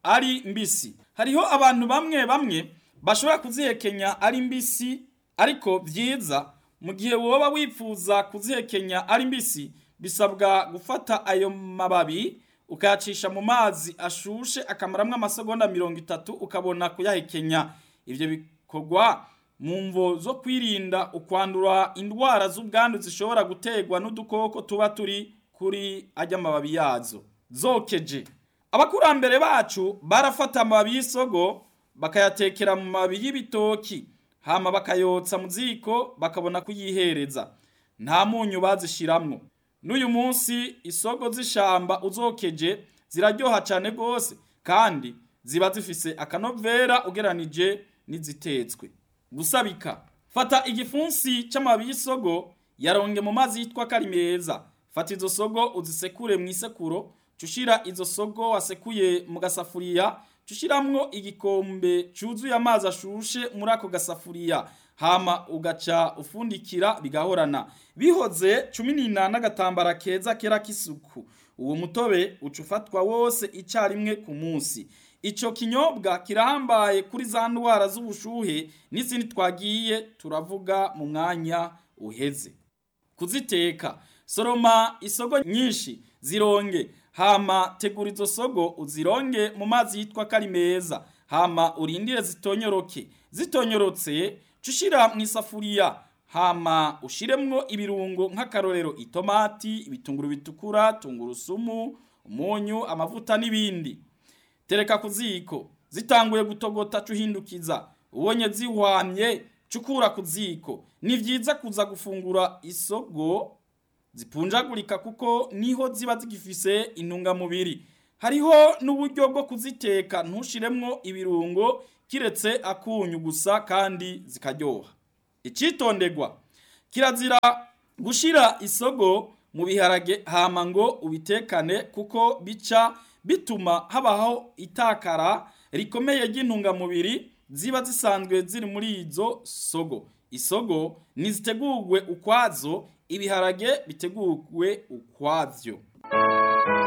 ari mbisi. Hariho abantu bamwe bashobora kuzihekenya ari mbisi, ariko vyiza mu gihe woba wifuza kuzihekenya ari mbisi, bisabwa gufata ayo mababi ukayacisha mu mazi ashushe akamaramwo amasegonda 30 ukabona kuyahekenya. Ivyo bikorwa mu mvo zo kwirinda ukwandura indwara z'ubwandu zishobora gutegwa n'udukoko tuba turi kuri ajya mababi yazo. Zokeje, abakurambere bacu barafata amababi y'isogo bakayatekera mu mababi y'ibitoki, hama bakayotsa mu ziko bakabona kuyihereza, nta munyu bazishiramwo. N'uyu munsi isogo z'ishamba uzokeje ziraryoha cane gose, kandi ziba zifise akanovera ugeranije n'izitetswe. Gusabika, fata igifunsi c'amababi y'isogo yaronge mu mazi yitwa karimeza. Fata izo sogo uzisekure mu isekuro, cushira izo sogo wasekuye mu gasafuriya, cushiramwo igikombe cuzuye amazi ashushe muri ako gasafuriya, hama ugaca ufundikira bigahorana. Bihoze 14 n'agatambara keza kera k'isuku. Uwo mutobe ucufatwa wose icarimwe ku munsi. Ico kinyobwa kirahambaye kuri za ndwara z'ubushuhe n'izindi twagiye turavuga mu mwanya uheze. Kuziteka, soroma isogo nyinshi zironge, hama tegura izo sogo uzironge mu mazi yitwa karimeza, hama urindire zitonyoroke. Zitonyorotse cushira mu isafuriya, hama ushiremwo ibirungo nk'akarorero itomati, ibitunguru bitukura, tungurusumu, umunyu, amavuta n'ibindi. Tereka ku ziko, zitanguye gutogota cuhindukiza, ubonye zihwamye cukura ku ziko. Ni vyiza kuza gufungura isogo zipunjagurika kuko niho ziba zigifise intungamubiri. Hariho n'uburyo bwo kuziteka ntushiremwo ibirungo kiretse akunyu gusa kandi zikaryoha. Icitondegwa, kirazira gushira isogo mu biharage hama ngo ubitekane kuko bica bituma habaho itakara rikomeye ry'intungamubiri ziba zisanzwe ziri muri izo sogo. Isogo nizitegurwe ukwazo, ibiharage bitegurwe ukwavyo.